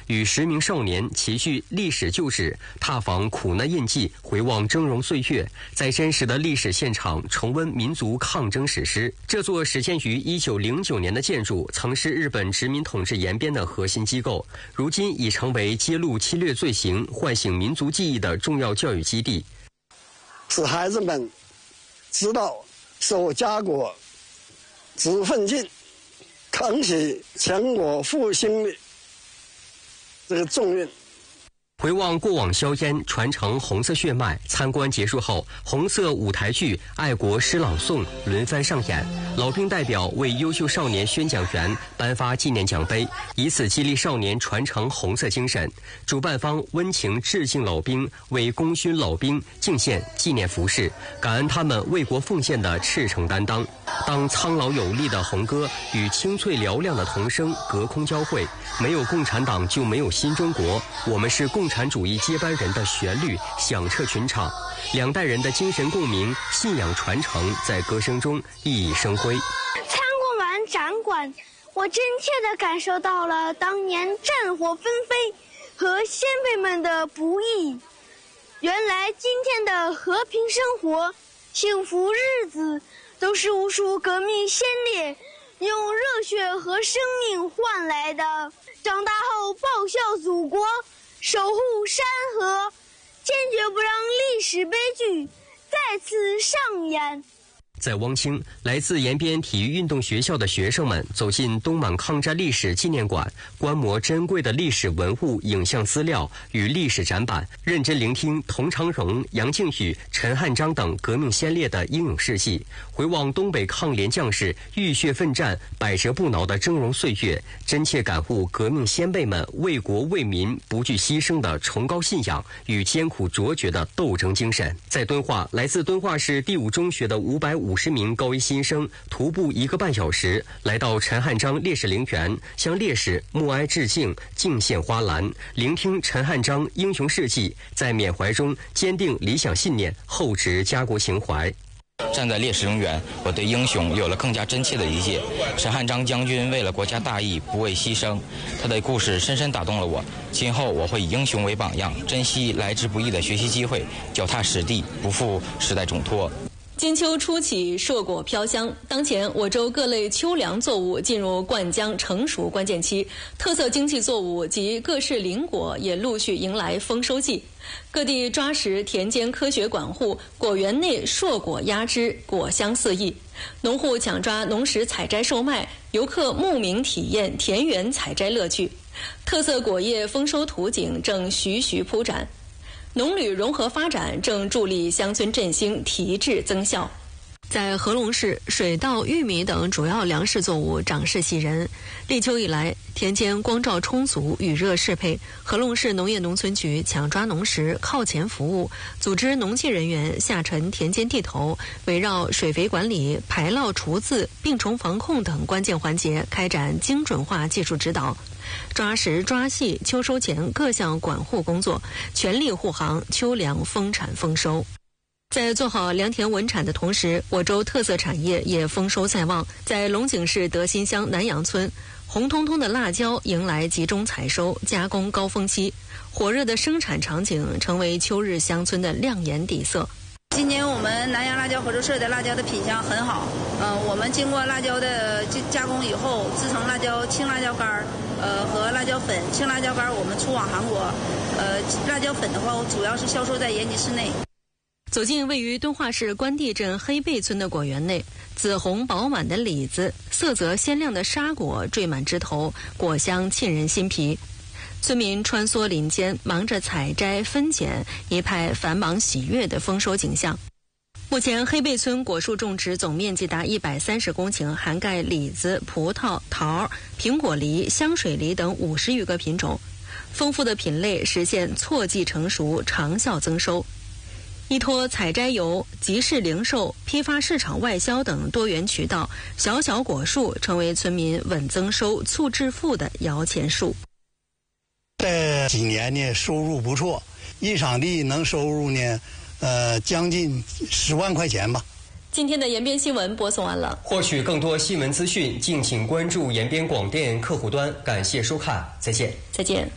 与10名少年齐聚历史旧址，踏访苦难印记，回望峥嵘岁月，在真实的历史现场重温民族抗争史诗。这座始建于1909年的建筑，曾是日本殖民统治延边的核心机构，如今已成为揭露侵略罪行、唤醒民族记忆的重要教育基地， 使孩子们知道守家国、知奋进、扛起强国复兴的这个重任。 回望过往硝烟，传承红色血脉。参观结束后，红色舞台剧《爱国诗朗诵》轮番上演，老兵代表为优秀少年宣讲员颁发纪念奖杯，以此激励少年传承红色精神。主办方温情致敬老兵，为功勋老兵敬献纪念服饰，感恩他们为国奉献的赤诚担当。当苍老有力的红歌与清脆嘹亮的童声隔空交汇，没有共产党就没有新中国，我们是共产主义接班人的旋律响彻群场，两代人的精神共鸣、信仰传承在歌声中熠熠生辉。 参观完展馆，我真切地感受到了当年战火纷飞和先辈们的不易。原来今天的和平生活、幸福日子，都是无数革命先烈用热血和生命换来的。长大后报效祖国，守护山河，坚决不让历史悲剧再次上演。 在汪清，来自延边体育运动学校的学生们走进东满抗战历史纪念馆，观摩珍贵的历史文物、影像资料与历史展板，认真聆听童长荣、杨靖宇、陈汉章等革命先烈的英勇事迹，回望东北抗联将士浴血奋战、百折不挠的峥嵘岁月，真切感悟革命先辈们为国为民不惧牺牲的崇高信仰与艰苦卓绝的斗争精神。在敦化，来自敦化市第5中学的550名高一新生徒步1个半小时，来到陈汉章烈士陵园，向烈士默哀致敬，敬献花篮，聆听陈汉章英雄事迹，在缅怀中坚定理想信念，厚植家国情怀。 站在烈士陵园，我对英雄有了更加真切的理解。陈汉章将军为了国家大义不畏牺牲，他的故事深深打动了我。今后我会以英雄为榜样，珍惜来之不易的学习机会，脚踏实地，不负时代重托。 金秋初起，硕果飘香。当前，我州各类秋粮作物进入灌浆成熟关键期，特色经济作物及各式林果也陆续迎来丰收季。各地抓实田间科学管护，果园内硕果压枝，果香四溢。农户抢抓农时采摘售卖，游客慕名体验田园采摘乐趣。特色果业丰收图景正徐徐铺展。农旅融合发展正助力乡村振兴提质增效。在和龙市，水稻、玉米等主要粮食作物长势喜人。立秋以来，田间光照充足，雨热适配。和龙市农业农村局抢抓农时靠前服务，组织农技人员下沉田间地头，围绕水肥管理、排涝除渍、病虫防控等关键环节开展精准化技术指导。抓实抓细秋收前各项管护工作，全力护航秋粮丰产丰收。在做好良田稳产的同时，我州特色产业也丰收在望。在龙井市德新乡南阳村，红彤彤的辣椒迎来集中采收、加工高峰期，火热的生产场景成为秋日乡村的亮眼底色。 今年我们南阳辣椒合作社的辣椒的品相很好，我们经过辣椒的加工以后，制成辣椒青辣椒干和辣椒粉。青辣椒干我们出往韩国，辣椒粉的话主要是销售在延吉市内。 走进位于敦化市关帝镇黑背村的果园内，紫红饱满的李子，色泽鲜亮的沙果缀满枝头，果香沁人心脾。村民穿梭林间，忙着采摘分拣，一派繁忙喜悦的丰收景象。目前黑背村果树种植总面积达130公顷，涵盖李子、葡萄、桃、苹果梨、香水梨等50余个品种，丰富的品类实现错季成熟、长效增收。依托采摘游、集市零售、批发市场外销等多元渠道，小小果树成为村民稳增收、促致富的摇钱树。 这几年呢，收入不错，一场地能收入呢，将近10万块钱吧。 今天的延边新闻播送完了。 获取更多新闻资讯，敬请关注延边广电客户端。感谢收看，再见。 再见。